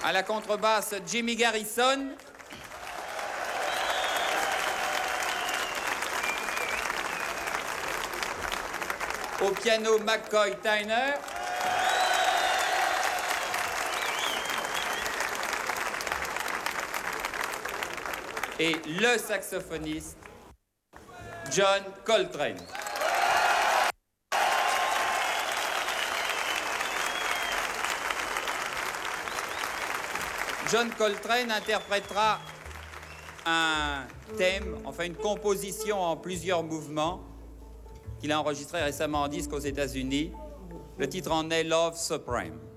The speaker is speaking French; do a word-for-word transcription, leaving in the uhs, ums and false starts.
À la contrebasse, Jimmy Garrison. Au piano, McCoy Tyner. Et le saxophoniste, John Coltrane. John Coltrane interprétera un thème, enfin une composition en plusieurs mouvements qu'il a enregistré récemment en disque aux États-Unis. Le titre en est Love Supreme.